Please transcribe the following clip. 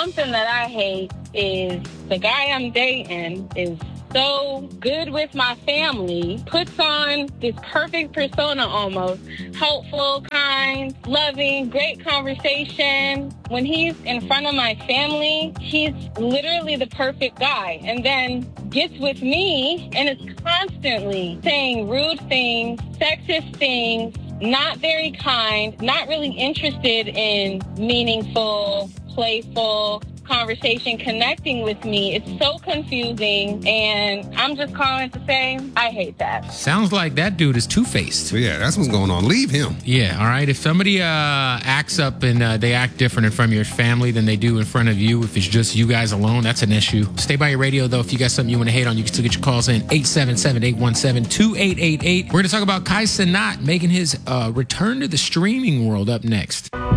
something that I hate is the guy I'm dating is so good with my family, puts on this perfect persona almost, helpful, kind, loving, great conversation. When he's in front of my family, he's literally the perfect guy. And then gets with me and is constantly saying rude things, sexist things, not very kind, not really interested in meaningful, playful conversation, connecting with me. It's so confusing, and I'm just calling to say I hate that. Sounds like that dude is two-faced. Yeah, that's what's going on. Leave him. Yeah, all right. If somebody acts up and they act different in front of your family than they do in front of you, if it's just you guys alone, that's an issue. Stay by your radio, though. If you got something you want to hate on, you can still get your calls in. 877-817-2888. We're going to talk about Kai Cenat making his return to the streaming world up next.